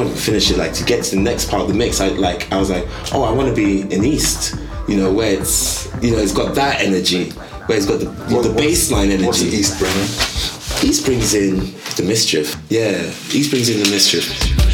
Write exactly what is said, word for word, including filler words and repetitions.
can't finish it. Like to get to the next part of the mix, I like I was like, oh, I want to be in East, you know, where it's you know it's got that energy, where it's got the What- the bass line energy. What's the East bringing? East brings in the mischief. Yeah, East brings in the mischief.